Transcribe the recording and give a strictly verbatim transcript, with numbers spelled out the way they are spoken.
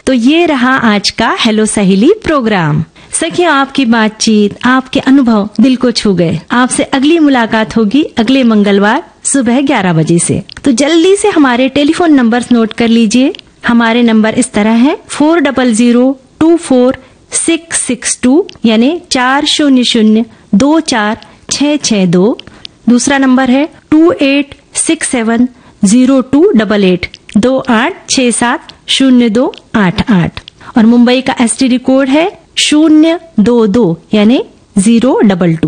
तो ये रहा आज का हेलो सहेली प्रोग्राम। सखियों, आपकी बातचीत, आपके अनुभव दिल को छू गए। आपसे अगली मुलाकात होगी अगले मंगलवार सुबह ग्यारह बजे से। तो जल्दी से हमारे टेलीफोन नंबर्स नोट कर लीजिए। हमारे नंबर इस तरह है four double zero to four six six to यानी चार शून्य शून्य दो चार छः छः दो। दूसरा नंबर है to eight six seven zero to double eight दो आठ छः सात शून्य दो आठ आठ। और मुंबई का एस टी डी कोड है शून्य दो दो यानी जीरो डबल टू।